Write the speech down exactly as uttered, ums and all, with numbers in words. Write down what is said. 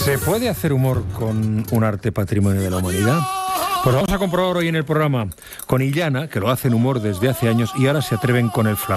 ¿Se puede hacer humor con un arte patrimonio de la humanidad? Pues vamos a comprobar hoy en el programa con Illana, que lo hace en humor desde hace años y ahora se atreven con el flamenco.